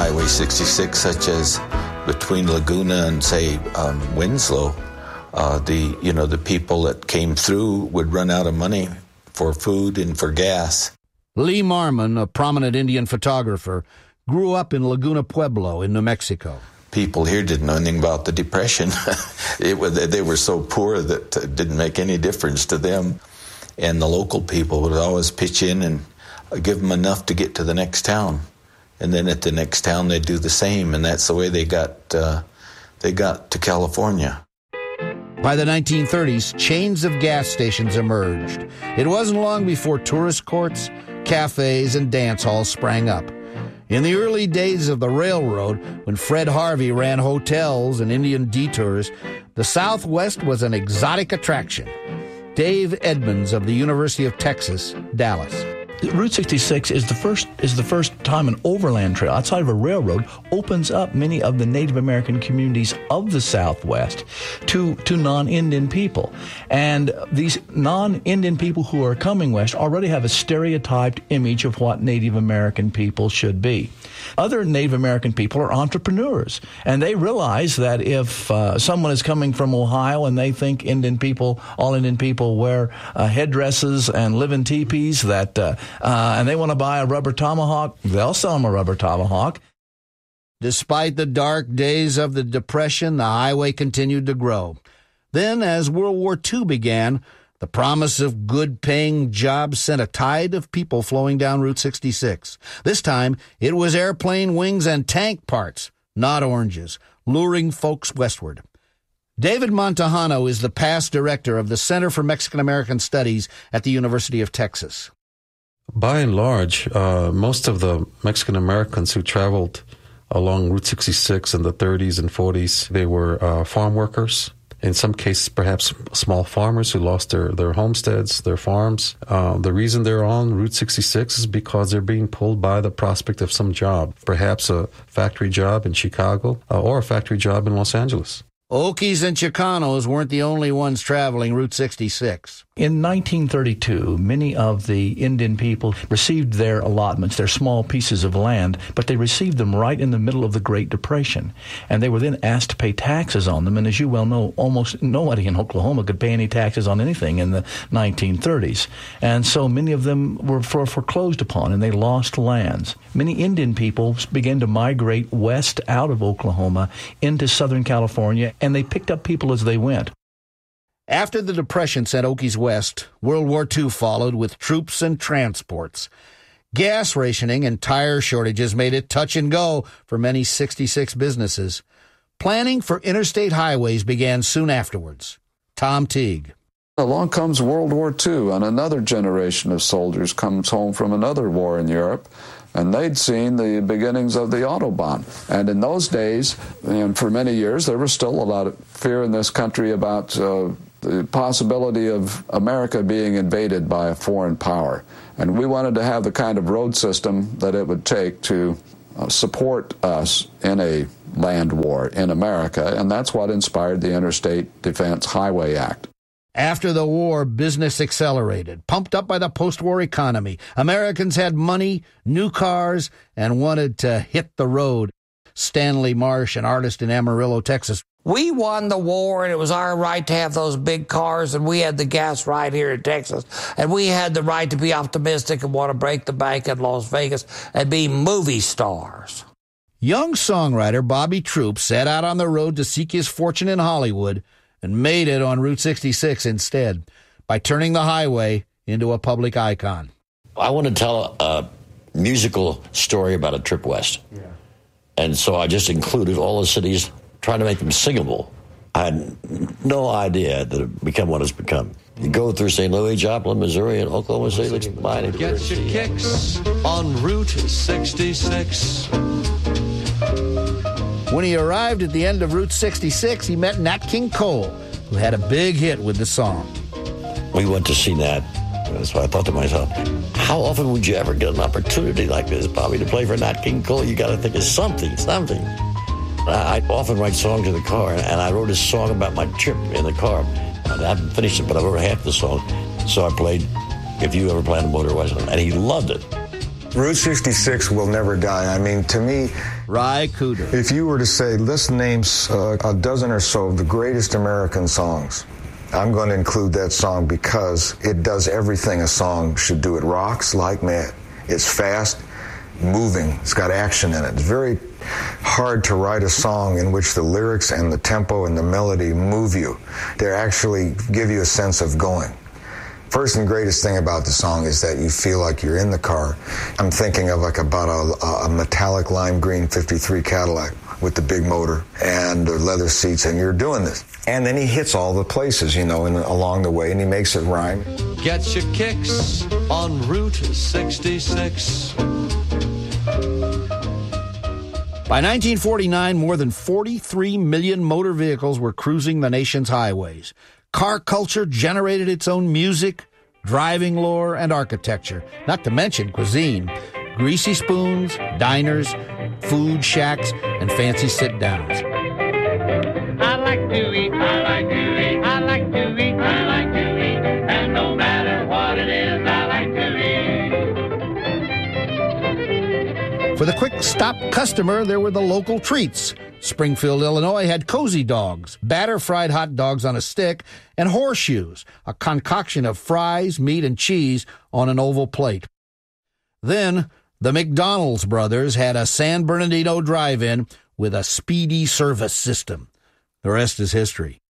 Highway 66, such as between Laguna and, say, Winslow, the people that came through would run out of money for food and for gas. Lee Marmon, a prominent Indian photographer, grew up in Laguna Pueblo in New Mexico. People here didn't know anything about the Depression. They were so poor that it didn't make any difference to them. And the local people would always pitch in and give them enough to get to the next town. And then at the next town, they'd do the same. And that's the way they got to California. By the 1930s, chains of gas stations emerged. It wasn't long before tourist courts, cafes, and dance halls sprang up. In the early days of the railroad, when Fred Harvey ran hotels and Indian detours, the Southwest was an exotic attraction. Dave Edmonds of the University of Texas, Dallas. Route 66 is the first time an overland trail outside of a railroad opens up many of the Native American communities of the Southwest to non-Indian people. And these non-Indian people who are coming west already have a stereotyped image of what Native American people should be. Other Native American people are entrepreneurs, and they realize that if someone is coming from Ohio and they think all Indian people wear headdresses and live in teepees, and they want to buy a rubber tomahawk, they'll sell them a rubber tomahawk. Despite the dark days of the Depression, the highway continued to grow. Then, as World War II began, the promise of good-paying jobs sent a tide of people flowing down Route 66. This time, it was airplane wings and tank parts, not oranges, luring folks westward. David Montejano is the past director of the Center for Mexican-American Studies at the University of Texas. By and large, most of the Mexican Americans who traveled along Route 66 in the 30s and 40s, they were farm workers. In some cases, perhaps small farmers who lost their homesteads, their farms. The reason they're on Route 66 is because they're being pulled by the prospect of some job, perhaps a factory job in Chicago or a factory job in Los Angeles. Okies and Chicanos weren't the only ones traveling Route 66. In 1932, many of the Indian people received their allotments, their small pieces of land, but they received them right in the middle of the Great Depression. And they were then asked to pay taxes on them. And as you well know, almost nobody in Oklahoma could pay any taxes on anything in the 1930s. And so many of them were foreclosed upon, and they lost lands. Many Indian people began to migrate west out of Oklahoma into Southern California, and they picked up people as they went. After the Depression sent Okies west, World War II followed with troops and transports. Gas rationing and tire shortages made it touch and go for many 66 businesses. Planning for interstate highways began soon afterwards. Tom Teague. Along comes World War II, and another generation of soldiers comes home from another war in Europe, and they'd seen the beginnings of the Autobahn. And in those days, and for many years, there was still a lot of fear in this country about the possibility of America being invaded by a foreign power. And we wanted to have the kind of road system that it would take to support us in a land war in America, and that's what inspired the Interstate Defense Highway Act. After the war, business accelerated, pumped up by the post-war economy. Americans had money, new cars, and wanted to hit the road. Stanley Marsh, an artist in Amarillo, Texas. We won the war, and it was our right to have those big cars, and we had the gas right here in Texas. And we had the right to be optimistic and want to break the bank in Las Vegas and be movie stars. Young songwriter Bobby Troup set out on the road to seek his fortune in Hollywood and made it on Route 66 instead by turning the highway into a public icon. I want to tell a musical story about a trip west. Yeah. And so I just included all the cities, trying to make them singable. I had no idea that it would become what it's become. You go through St. Louis, Joplin, Missouri, and Oklahoma City. Get your kicks on Route 66. When he arrived at the end of Route 66, he met Nat King Cole, who had a big hit with the song. We went to see Nat. So I thought to myself, how often would you ever get an opportunity like this, Bobby, to play for Nat King Cole? You got to think of something. I often write songs in the car, and I wrote a song about my trip in the car. I haven't finished it, but I wrote half the song. So I played If You Ever Planned a Motor West, and he loved it. Route 66 will never die. I mean, to me, Ry Cooder. if you were to say, let's name a dozen or so of the greatest American songs, I'm going to include that song because it does everything a song should do. It rocks like mad. It's fast, moving. It's got action in it. It's very hard to write a song in which the lyrics and the tempo and the melody move you. They actually give you a sense of going. First and greatest thing about the song is that you feel like you're in the car. I'm thinking of about a metallic lime green 53 Cadillac with the big motor and the leather seats, and you're doing this. And then he hits all the places, along the way, and he makes it rhyme. Get your kicks on Route 66. By 1949, more than 43 million motor vehicles were cruising the nation's highways. Car culture generated its own music, driving lore, and architecture, not to mention cuisine, greasy spoons, diners, food shacks, and fancy sit-downs. I like to eat, I like to eat, I like to eat, I like to eat, and no matter what it is, I like to eat. For the quick stop customer, there were the local treats. Springfield, Illinois had Cozy Dogs, batter-fried hot dogs on a stick, and Horseshoes, a concoction of fries, meat, and cheese on an oval plate. Then, the McDonald's brothers had a San Bernardino drive-in with a speedy service system. The rest is history.